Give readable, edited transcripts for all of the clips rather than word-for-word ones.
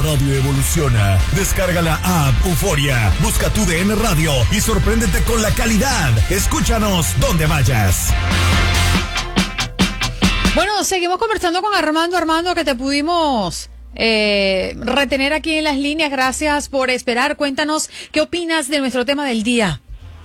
radio evoluciona. Descarga la app Euforia, busca tu DN Radio y sorpréndete con la calidad. Escúchanos donde vayas. Bueno, seguimos conversando con Armando. Armando, que te pudimos retener aquí en las líneas. Gracias por esperar. Cuéntanos, ¿qué opinas de nuestro tema del día?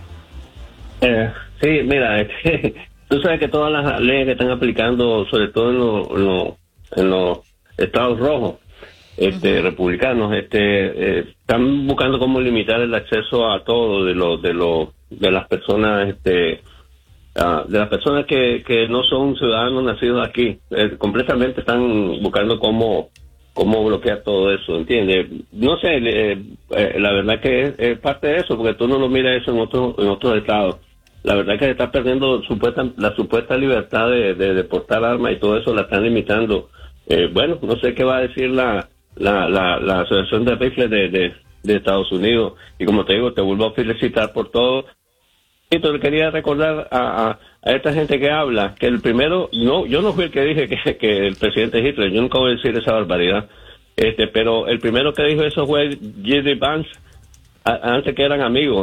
Sí, mira, tú sabes que todas las leyes que están aplicando, sobre todo en los estados rojos, republicanos, están buscando cómo limitar el acceso a todo de las personas, de las personas que no son ciudadanos nacidos aquí. Completamente están buscando cómo bloquear todo eso, ¿entiendes? No sé, la verdad que es parte de eso, porque tú no lo miras eso en otros estados. La verdad que se está perdiendo la supuesta libertad de portar armas y todo eso la están limitando. Bueno, no sé qué va a decir la Asociación de Rifles de Estados Unidos. Y como te digo, te vuelvo a felicitar por todo. Y te quería recordar a esta gente que habla, que el primero, yo no fui el que dije que el presidente Hitler, yo nunca voy a decir esa barbaridad, pero el primero que dijo eso fue J.D. Vance, antes que fueran amigos,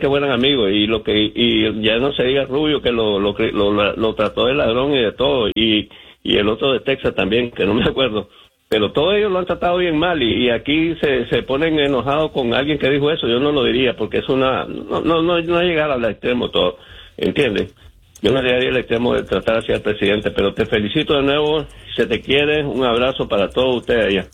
y ya no se diga Rubio, que lo trató de ladrón y de todo, y el otro de Texas también, que no me acuerdo. Pero todos ellos lo han tratado bien mal y aquí se ponen enojados con alguien que dijo eso. Yo no lo diría porque es no llegar al extremo todo, ¿entiendes? Yo no llegaría al extremo de tratar así al presidente, pero te felicito de nuevo, se te quiere, un abrazo para todos ustedes allá.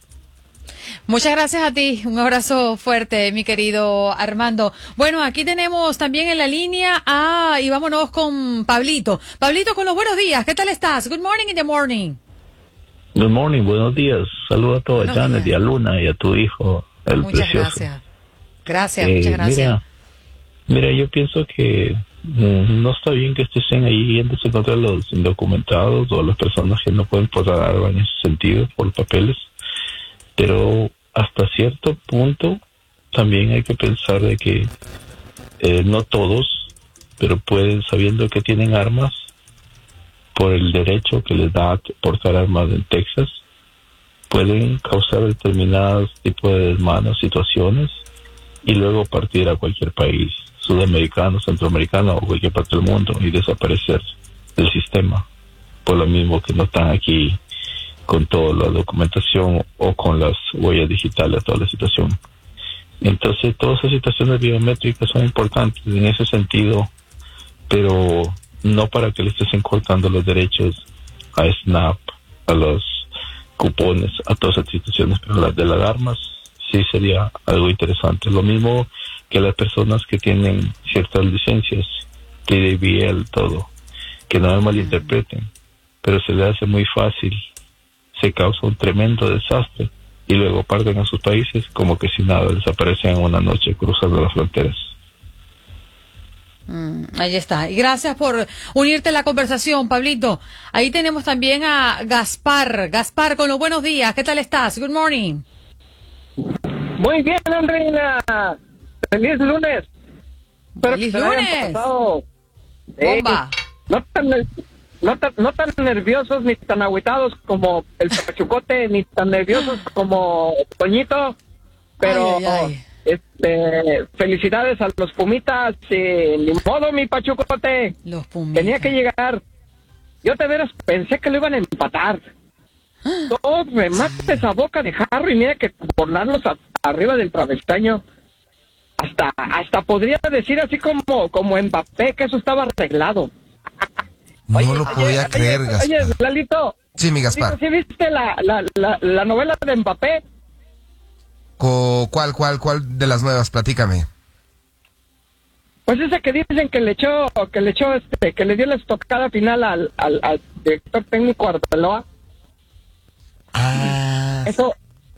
Muchas gracias a ti, un abrazo fuerte, mi querido Armando. Bueno, aquí tenemos también en la línea y vámonos con Pablito. Pablito, con los buenos días, ¿qué tal estás? Good morning in the morning. Good morning, buenos días. Saludos a todos, Janet y a Luna y a tu hijo, el muchas precioso. Gracias, muchas gracias. Mira, yo pienso que no está bien que estén ahí yéndose contra los indocumentados o las personas que no pueden portar armas en ese sentido por papeles, pero hasta cierto punto también hay que pensar de que no todos, pero pueden, sabiendo que tienen armas, por el derecho que les da a portar armas en Texas, pueden causar determinados tipos de desmanes, situaciones, y luego partir a cualquier país, sudamericano, centroamericano o cualquier parte del mundo, y desaparecer del sistema, por lo mismo que no están aquí con toda la documentación o con las huellas digitales, toda la situación. Entonces, todas esas situaciones biométricas son importantes en ese sentido, pero no para que le estén cortando los derechos a SNAP, a los cupones, a todas esas situaciones, pero las de las armas sí sería algo interesante. Lo mismo que las personas que tienen ciertas licencias, TDBL, todo, que no me malinterpreten, pero se le hace muy fácil, se causa un tremendo desastre y luego parten a sus países como que si nada, desaparecen en una noche cruzando las fronteras. Ahí está. Y gracias por unirte a la conversación, Pablito. Ahí tenemos también a Gaspar. Gaspar, con los buenos días. ¿Qué tal estás? Good morning. Muy bien, Andreina. Feliz lunes. Feliz lunes. Bomba. No tan nerviosos ni tan agüitados como el Pachucote, ni tan nerviosos como Toñito, pero... Ay. Felicidades a los Pumitas, ni modo, mi Pachucote. Los Pumitas. Tenía que llegar. Yo de veras pensé que lo iban a empatar. Dos remates a boca de jarro y mira que volarlos arriba del travesaño. Hasta podría decir así como Mbappé que eso estaba arreglado. No lo podía creer, Gaspar. Oye, Lalito. Sí, mi Gaspar. ¿Sí viste la novela de Mbappé? ¿Cuál de las nuevas? Platícame. Pues esa que dicen que le dio la estocada final al director técnico Arbeloa. Eso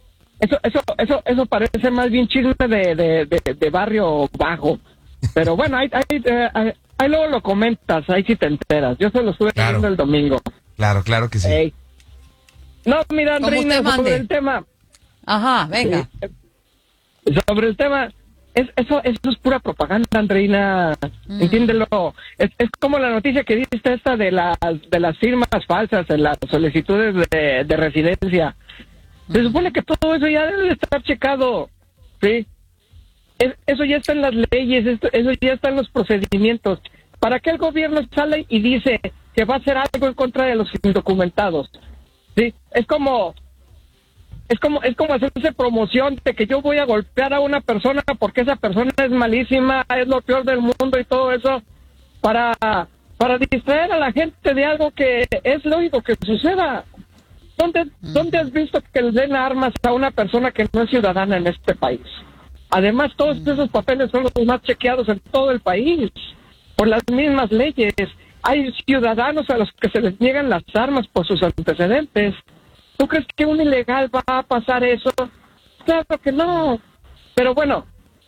parece más bien chisme de barrio bajo. Pero bueno, ahí luego lo comentas, ahí sí te enteras. Yo se lo estuve viendo el domingo. Claro que sí. No, mira, Andreina, sobre el tema. Ajá, venga. Sobre el tema, eso es pura propaganda, Andreina. Entiéndelo. Es como la noticia que diste esta de las firmas falsas en las solicitudes de residencia. Se supone que todo eso ya debe estar checado, ¿sí? Eso ya está en las leyes, eso ya está en los procedimientos. ¿Para qué el gobierno sale y dice que va a hacer algo en contra de los indocumentados? Sí, es como hacerse promoción de que yo voy a golpear a una persona porque esa persona es malísima, es lo peor del mundo y todo eso para distraer a la gente de algo que es lógico que suceda. ¿Dónde has visto que le den armas a una persona que no es ciudadana en este país? Además, todos esos papeles son los más chequeados en todo el país por las mismas leyes. Hay ciudadanos a los que se les niegan las armas por sus antecedentes. ¿Tú crees que un ilegal va a pasar eso? Claro que no. Pero bueno,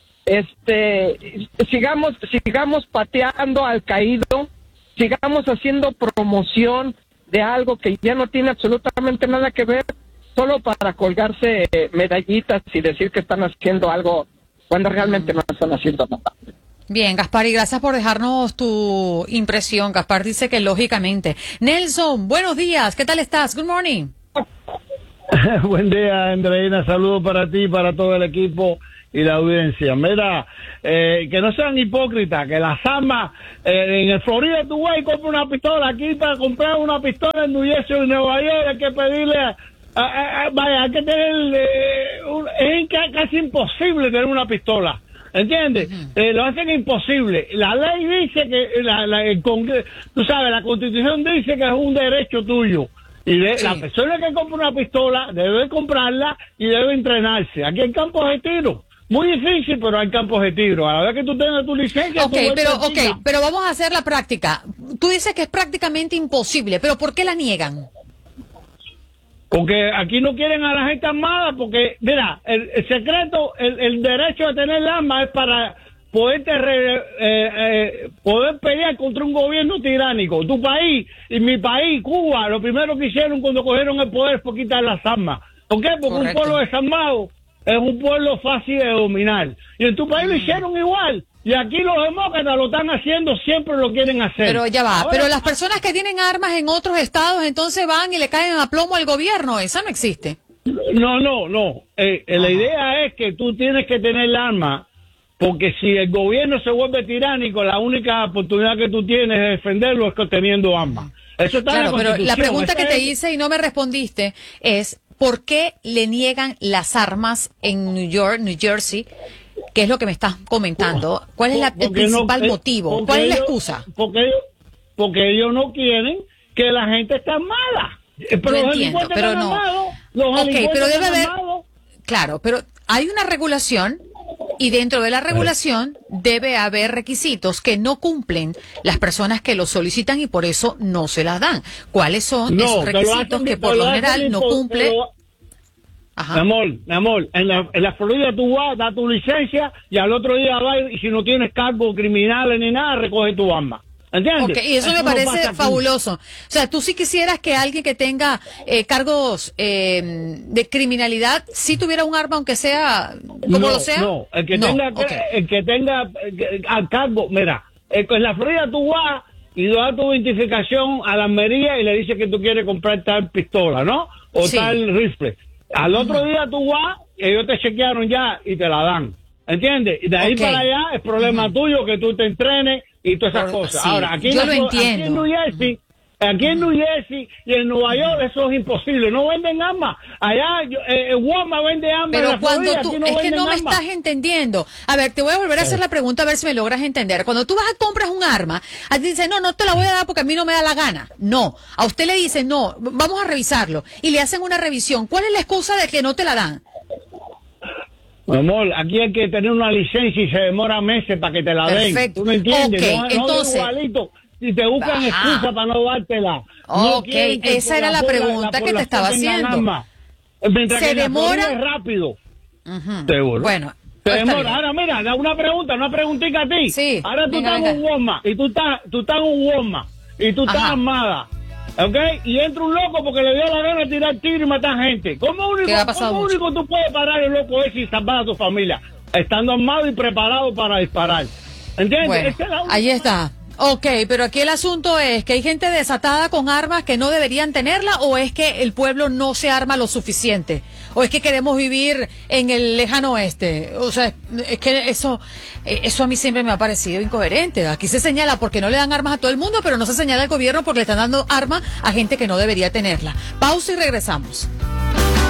sigamos pateando al caído, sigamos haciendo promoción de algo que ya no tiene absolutamente nada que ver, solo para colgarse medallitas y decir que están haciendo algo cuando realmente no están haciendo nada. Bien, Gaspar, y gracias por dejarnos tu impresión. Gaspar dice que lógicamente. Nelson, buenos días, ¿qué tal estás? Good morning. Buen día, Andreina, saludos para ti, para todo el equipo y la audiencia. Mira, que no sean hipócritas, que las armas, en el Florida tú vas y compras una pistola, aquí para comprar una pistola en New Jersey o en Nueva York hay que pedirle, hay que tener, es casi imposible tener una pistola. ¿Entiendes? Lo hacen imposible. La ley dice que, el Congreso, tú sabes, la Constitución dice que es un derecho tuyo. Y la persona que compra una pistola debe comprarla y debe entrenarse. Aquí hay campos de tiro. Muy difícil, pero hay campos de tiro. A la vez que tú tengas tu licencia... pero vamos a hacer la práctica. Tú dices que es prácticamente imposible, pero ¿por qué la niegan? Porque aquí no quieren a la gente armada, porque, mira, el secreto, el derecho de tener el arma es para poder pelear contra un gobierno tiránico. Tu país y mi país, Cuba, lo primero que hicieron cuando cogieron el poder fue quitar las armas. ¿Por qué? Porque un pueblo desarmado es un pueblo fácil de dominar. Y en tu país lo hicieron igual. Y aquí los demócratas lo están haciendo, siempre lo quieren hacer. Pero ya va, ahora, pero las personas que tienen armas en otros estados entonces van y le caen a plomo al gobierno, esa no existe. No. La idea es que tú tienes que tener el arma, porque si el gobierno se vuelve tiránico, la única oportunidad que tú tienes de defenderlo es teniendo armas. Eso está en la Constitución. Pero la pregunta que te hice y no me respondiste es, ¿por qué le niegan las armas en New York, New Jersey? ¿Qué es lo que me estás comentando? ¿Cuál es el principal motivo? ¿Cuál es la excusa? Porque ellos no quieren que la gente esté armada. Pero yo entiendo, pero no. Pero debe haber... Claro, pero hay una regulación y dentro de la regulación debe haber requisitos que no cumplen las personas que lo solicitan y por eso no se las dan. ¿Cuáles son esos requisitos que por lo general no cumple? Ajá. Mi amor, en la Florida tú vas, das tu licencia y al otro día vas y si no tienes cargos criminales ni nada, recoges tu arma. ¿Entiendes? Okay, y eso me parece fabuloso. O sea, tú sí quisieras que alguien que tenga cargos de criminalidad sí tuviera un arma, aunque sea como lo sea. No, el que tenga al cargo, mira, en la Florida tú vas y das tu identificación a la armería y le dices que tú quieres comprar tal pistola, ¿no? O tal rifle. Al otro día tú vas, ellos te chequearon ya y te la dan. ¿Entiendes? Y de ahí para allá es problema tuyo que tú te entrenes y todas esas cosas. Sí, ahora, aquí, yo lo entiendo. Aquí en New Jersey y en Nueva York eso es imposible. No venden armas. Allá Walmart vende armas. Pero cuando tú, es que no me estás entendiendo. A ver, te voy a volver a hacer la pregunta a ver si me logras entender. Cuando tú vas a comprar un arma, a ti dicen, no te la voy a dar porque a mí no me da la gana. No, a usted le dicen, no, vamos a revisarlo. Y le hacen una revisión. ¿Cuál es la excusa de que no te la dan? Mi amor, aquí hay que tener una licencia y se demora meses para que te la den. Perfecto. ¿Tú me entiendes? Entonces, no igualito. Si te buscan excusa para no dártela. Esa era la pregunta que te estaba haciendo. Mientras se que demora es rápido. Seguro. Bueno. Se demora. Ahora mira, una preguntita a ti. Sí, ahora tú estás en un Walmart y tú estás en un Walmart y tú estás armada. ¿Ok? Y entra un loco porque le dio la gana de tirar tiro y matar gente. ¿Cómo único tú puedes parar el loco ese y salvar a tu familia? Estando armado y preparado para disparar. ¿Entiendes? Bueno, ahí está. Ok, pero aquí el asunto es que hay gente desatada con armas que no deberían tenerla, o es que el pueblo no se arma lo suficiente, o es que queremos vivir en el lejano oeste. O sea, es que eso a mí siempre me ha parecido incoherente. Aquí se señala porque no le dan armas a todo el mundo, pero no se señala al gobierno porque le están dando armas a gente que no debería tenerla. Pausa y regresamos.